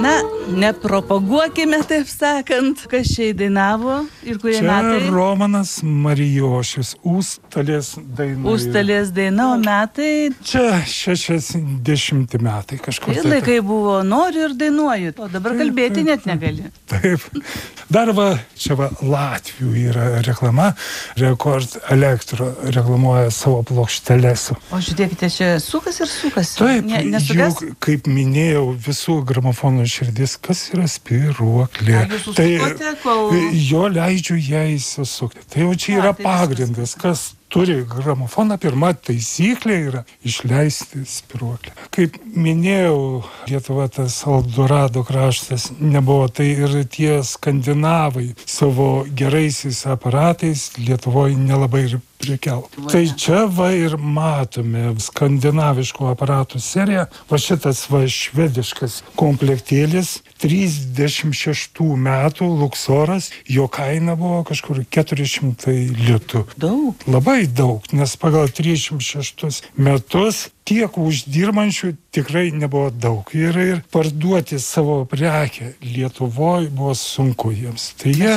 Na, nepropaguokime, taip sakant, kas čia įdainavo ir kurie metai. Čia Romanas Marijošius, Užstalės daina. Užstalės daina, o metai? Čia 60 metai kažkur. Ir laikai buvo, noriu ir dainuoju, o dabar kalbėti net negali. Taip. Dar va, čia va Latvių yra reklama, Rekord Elektro reklamuoja savo plokšteles. O žiūrėkite, čia sukas ir sukas. Taip, nesukas? juk, kaip minėjau, visų gramofonų širdis, kas yra spiruoklė. Ar jūs užsukote, kol... Jo leidžiu ją įsisukti. Tai jau čia yra pagrindas, kas turi gramofoną, pirma taisyklė yra išleisti spiruoklę. Kaip minėjau, Lietuva tas Eldorado kraštas nebuvo, tai ir tie skandinavai savo geraisiais aparatais Lietuvoje nelabai ir prekiavo. Tai čia va ir matome skandinaviškų aparatų seriją, va šitas va švediškas komplektėlis, 36 metų Luxoras, jo kaina buvo kažkur 400 litų. Daug. Labai daug, nes pagal 36 metus tiek uždirbančių tikrai nebuvo daug. Ir parduoti savo prekę Lietuvoje buvo sunku jiems. Tai jie...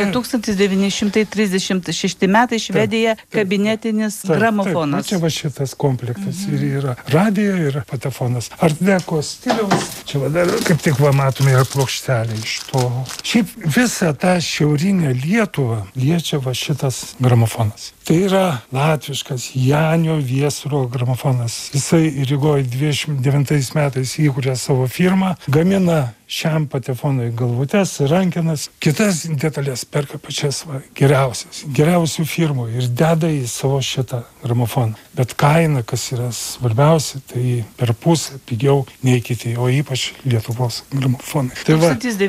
1936 metai Švedija kabinetinis gramofonas. Čia va šitas komplektas ir yra radio ir patefonas. Art Deco stiliaus. Čia va dar kaip tik va matome ir plokštelė iš to. Šiaip visą tą šiaurinę Lietuvą liečia va šitas gramofonas. Tai yra latviškas Janio Viesuro gramofonas. Jisai Rygoje 29 metais įkūrė savo firmą, gamina šiam patefonui galvutes, rankenas, kitas detalės perka pačias geriausių firmų ir deda į savo šitą gramofoną. Bet kaina, kas yra svarbiausia, tai per pusę pigiau nei kiti, o ypač Lietuvos gramofonai. Tai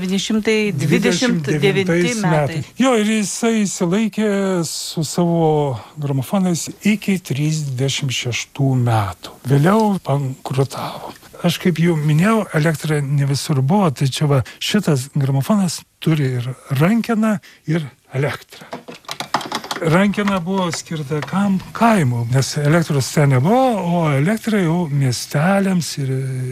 1929 metai. Jo, ir jisai įsilaikė su savo gramofonais iki 36 metų. Vėliau bankrutavo. Aš kaip jau minėjau, elektra ne visur buvo, tai čia va šitas gramofonas turi ir rankeną, ir elektrą. Rankena buvo skirta kam? Kaimų, nes elektros ten nebuvo, o elektra jau miesteliams ir